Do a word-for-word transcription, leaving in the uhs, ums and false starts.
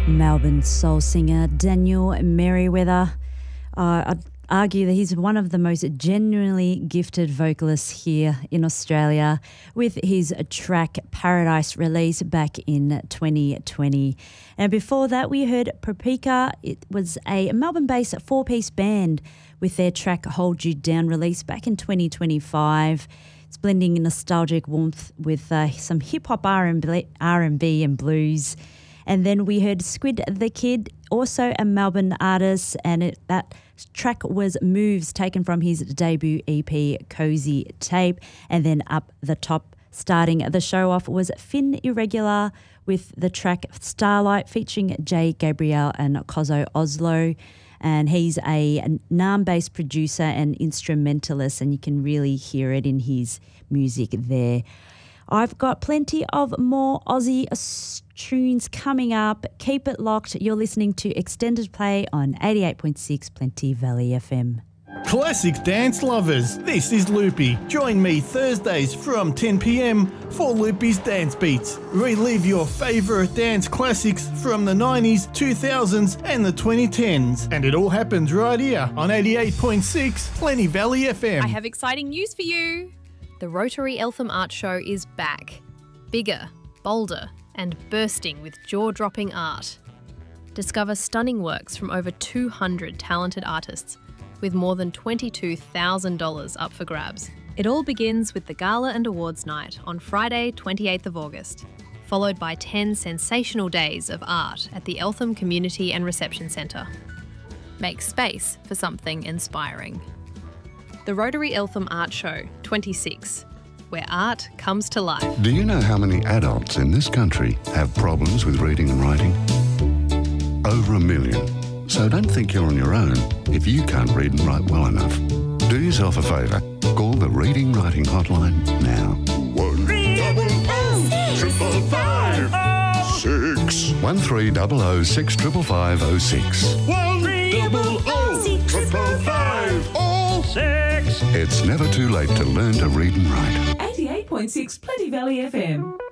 Melbourne soul singer Daniel Merriweather. Uh, I'd argue that he's one of the most genuinely gifted vocalists here in Australia, with his track Paradise released back in twenty twenty. And before that, we heard Paprika. It was a Melbourne-based four-piece band with their track Hold You Down released back in twenty twenty-five. It's blending nostalgic warmth with uh, some hip-hop R and B and blues. And then we heard Squid the Kid, also a Melbourne artist, and it, that track was Moves, taken from his debut E P, Cozy Tape. And then up the top, starting the show off, was Finn Irregular with the track Starlight, featuring Jay Gabriel and Kozo Oslo. And he's a Naarm-based producer and instrumentalist, and you can really hear it in his music there. I've got plenty of more Aussie tunes coming up. Keep it locked. You're listening to Extended Play on eighty-eight point six Plenty Valley F M. Classic dance lovers, this is Loopy. Join me Thursdays from ten p m for Loopy's Dance Beats. Relive your favourite dance classics from the nineties, two thousands and the twenty tens. And it all happens right here on eighty-eight point six Plenty Valley F M. I have exciting news for you. The Rotary Eltham Art Show is back. Bigger, bolder and bursting with jaw-dropping art. Discover stunning works from over two hundred talented artists, with more than twenty-two thousand dollars up for grabs. It all begins with the Gala and Awards Night on Friday, twenty-eighth of August, followed by ten sensational days of art at the Eltham Community and Reception Centre. Make space for something inspiring. The Rotary Eltham Art Show twenty-six, where art comes to life. Do you know how many adults in this country have problems with reading and writing? Over a million. So don't think you're on your own if you can't read and write well enough. Do yourself a favour. Call the Reading Writing Hotline now. One triple five five six. One three double oh six triple five oh six. One double oh triple five oh six. It's never too late to learn to read and write. eighty-eight point six Plenty Valley F M.